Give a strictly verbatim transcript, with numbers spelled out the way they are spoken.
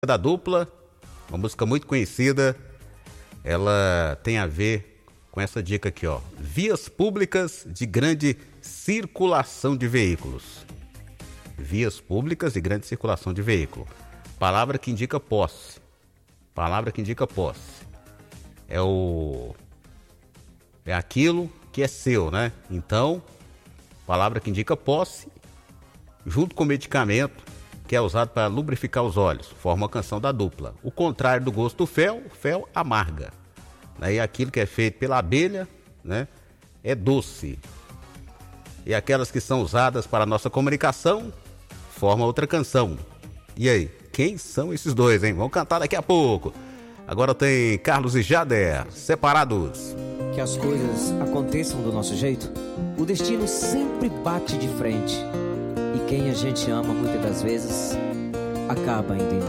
da Dupla, uma música muito conhecida. Ela tem a ver com essa dica aqui, ó. Vias públicas de grande circulação de veículos. Vias públicas de grande circulação de veículo. Palavra que indica posse. Palavra que indica posse. É o... É aquilo que é seu, né? Então, palavra que indica posse, junto com medicamento, que é usado para lubrificar os olhos, forma a canção da Dupla. O contrário do gosto do fel, fel amarga. E aquilo que é feito pela abelha, né, é doce. E aquelas que são usadas para a nossa comunicação, forma outra canção. E aí, quem são esses dois, hein? Vamos cantar daqui a pouco. Agora tem Carlos e Jader, Separados. Que as coisas aconteçam do nosso jeito, o destino sempre bate de frente. E quem a gente ama muitas das vezes acaba indo embora.